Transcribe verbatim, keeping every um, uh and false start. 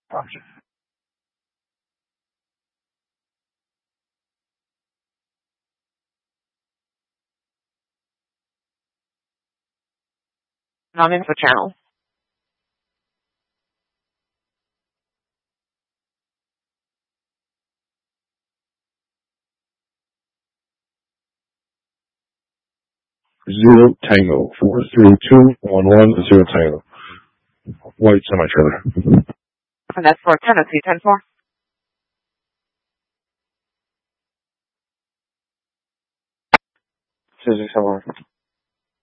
Gotcha. Non-info channel. Zero Tango. Four three two one one zero Tango. White semi-trailer. And that's for Tennessee ten four. Suzuki seven one.